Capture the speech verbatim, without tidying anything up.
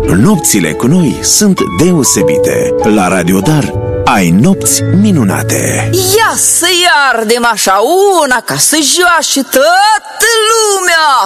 Nopțile cu noi sunt deosebite. La Radio Dar ai nopți minunate. Ia să iardem așa una ca să joace toată lumea.